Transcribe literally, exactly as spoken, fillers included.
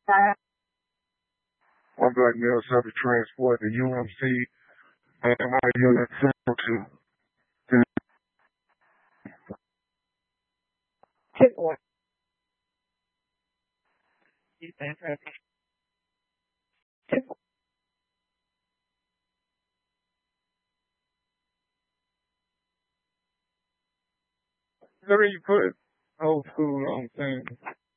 One black male suffered transport to U M C and my unit zero two. Take one. Whatever you put old school on things.